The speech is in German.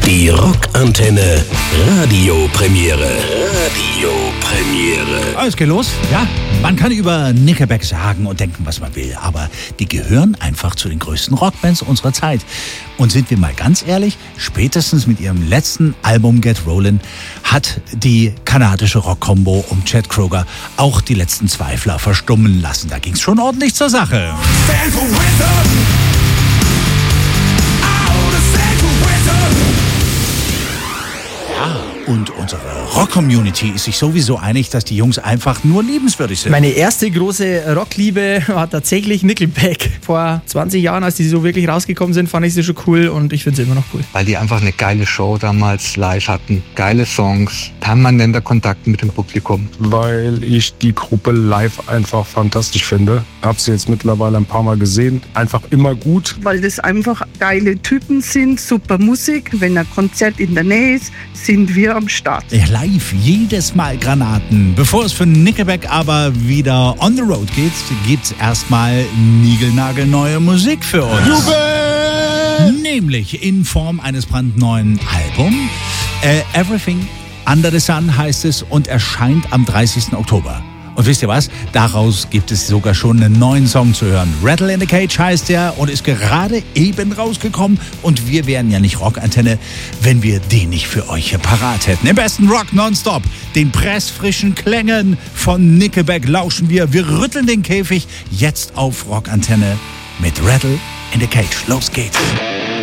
Die Rockantenne Radiopremiere. Es geht los. Ja, man kann über Nickelback sagen und denken, was man will, aber die gehören einfach zu den größten Rockbands unserer Zeit. Und sind wir mal ganz ehrlich, spätestens mit ihrem letzten Album Get Rollin' hat die kanadische Rock-Kombo um Chad Kroeger auch die letzten Zweifler verstummen lassen. Da ging's schon ordentlich zur Sache. Und unsere Rock-Community ist sich sowieso einig, dass die Jungs einfach nur liebenswürdig sind. Meine erste große Rockliebe war tatsächlich Nickelback. Vor 20 Jahren, als die so wirklich rausgekommen sind, fand ich sie schon cool und ich finde sie immer noch cool. Weil die einfach eine geile Show damals live hatten. Geile Songs, permanenter Kontakt mit dem Publikum. Weil ich die Gruppe live einfach fantastisch finde. Hab sie jetzt mittlerweile ein paar Mal gesehen. Einfach immer gut. Weil das einfach geile Typen sind, super Musik. Wenn ein Konzert in der Nähe ist, sind wir am Start. Ja, live jedes Mal Granaten. Bevor es für Nickelback aber wieder on the road geht, gibt's erstmal niegelnagelneue Musik für uns. Jubel! Nämlich in Form eines brandneuen Albums. Everything Under the Sun heißt es und erscheint am 30. Oktober. Und wisst ihr was? Daraus gibt es sogar schon einen neuen Song zu hören. Rattle in the Cage heißt der und ist gerade eben rausgekommen. Und wir wären ja nicht Rockantenne, wenn wir den nicht für euch hier parat hätten. Im besten Rock nonstop. Den pressfrischen Klängen von Nickelback lauschen wir. Wir rütteln den Käfig jetzt auf Rockantenne mit Rattle in the Cage. Los geht's.